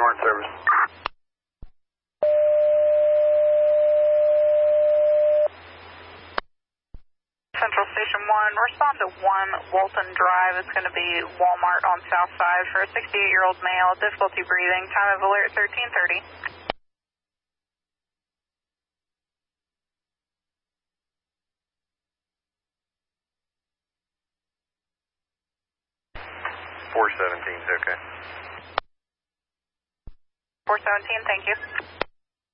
Warrant Service. Central Station 1, respond to 1 Walton Drive. It's going to be Walmart on South Side for a 68-year-old male, difficulty breathing, time of alert 13:30. 417's okay. 417, thank you.